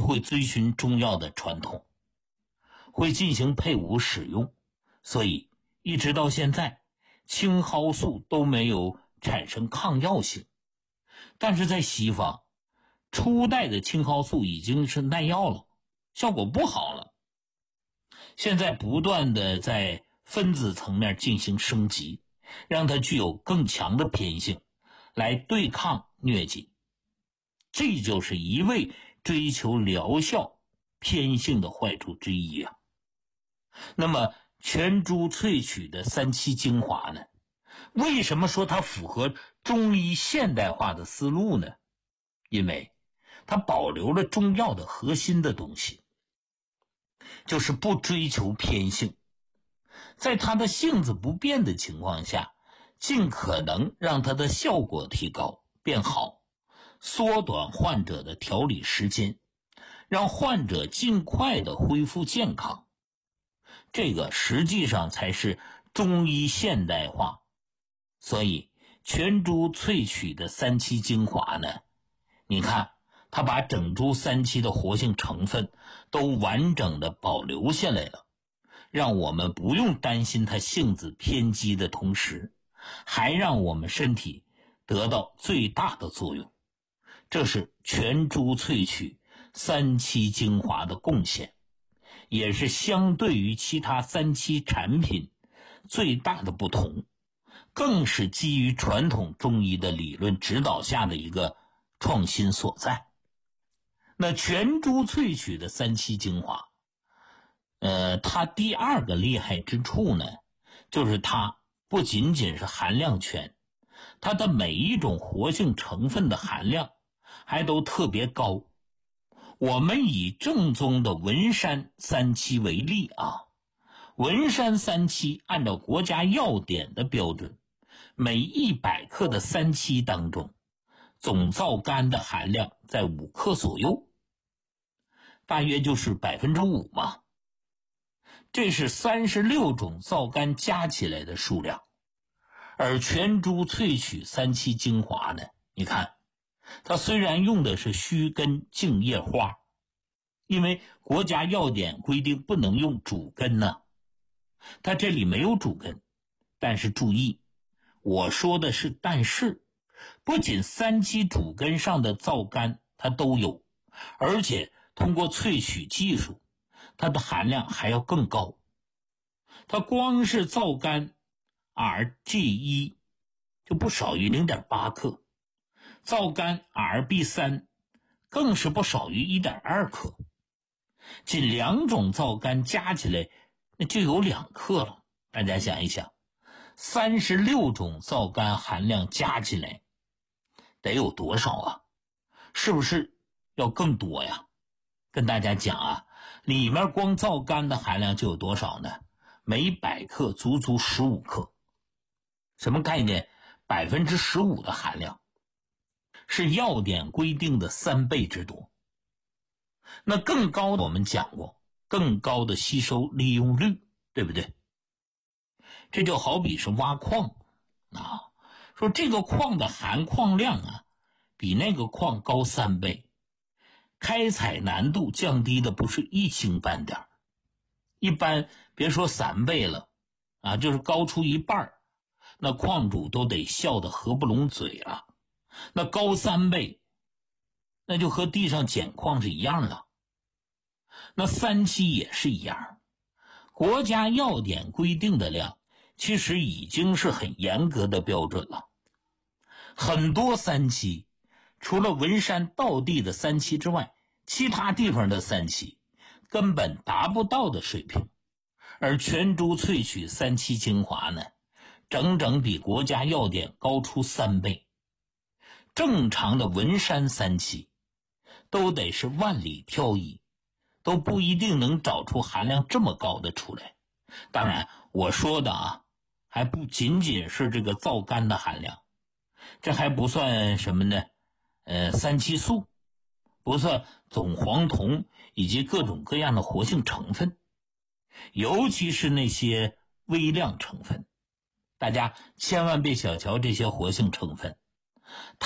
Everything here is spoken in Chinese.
会遵循中药的传统，会进行配伍使用，所以一直到现在青蒿素都没有产生抗药性。但是在西方，初代的青蒿素已经是耐药了，效果不好了。现在不断的在分子层面进行升级，让它具有更强的偏性来对抗疟疾。这就是一味追求疗效偏性的坏处之一啊。那么全株萃取的三七精华呢，为什么说它符合中医现代化的思路呢？因为它保留了中药的核心的东西，就是不追求偏性，在它的性子不变的情况下，尽可能让它的效果提高变好，缩短患者的调理时间，让患者尽快的恢复健康。这个实际上才是中医现代化。所以全株萃取的三七精华呢，你看它把整株三七的活性成分都完整的保留下来了，让我们不用担心它性子偏激的同时，还让我们身体得到最大的作用。这是全株萃取三七精华的贡献，也是相对于其他三七产品最大的不同，更是基于传统中医的理论指导下的一个创新所在。那全株萃取的三七精华，它第二个厉害之处呢，就是它不仅仅是含量全，它的每一种活性成分的含量还都特别高。我们以正宗的文山三七为例啊，文山三七按照国家药典的标准，每100克的三七当中，总皂苷的含量在5克左右，大约就是 5% 嘛。这是36种皂苷加起来的数量。而全株萃取三七精华呢，你看它虽然用的是须根茎叶花，因为国家药典规定不能用主根呢，它这里没有主根。但是注意，我说的是但是，不仅三七主根上的皂苷它都有，而且通过萃取技术，它的含量还要更高。它光是皂苷 RG1 就不少于 0.8 克，皂苷 RB3 更是不少于 1.2 克，仅2种皂苷加起来那就有2克了。大家想一想，36种皂苷含量加起来得有多少啊？是不是要更多呀？跟大家讲啊，里面光皂苷的含量就有多少呢？每100克足足15克。什么概念？15% 的含量，是药典规定的3倍之多。那更高的我们讲过，更高的吸收利用率，对不对？这就好比是挖矿啊，说这个矿的含矿量啊，比那个矿高3倍，开采难度降低的不是一星半点，一般别说3倍了啊，就是高出1半，那矿主都得笑得合不拢嘴了。那高3倍，那就和地上捡矿是一样了。那三七也是一样，国家药典规定的量其实已经是很严格的标准了。很多三七除了文山道地的三七之外，其他地方的三七根本达不到的水平。而全株萃取三七精华呢，整整比国家药典高出3倍。正常的文山三七都得是万里挑一，都不一定能找出含量这么高的出来。当然我说的啊，还不仅仅是这个皂苷的含量，这还不算什么呢？三七素，不算总黄酮以及各种各样的活性成分，尤其是那些微量成分。大家千万别小瞧这些活性成分，